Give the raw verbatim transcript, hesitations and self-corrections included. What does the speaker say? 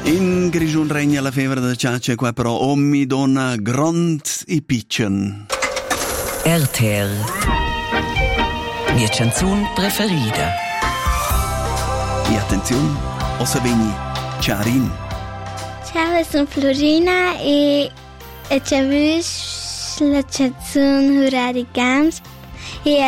In Grigion regna la febbre da ciace qua però ogni donna grand e piccin. R T R Mia canzone preferita. E attenzione, ossa vegni Charin. Ciao, sono Florina e ci ho visto la canzone Hurricane e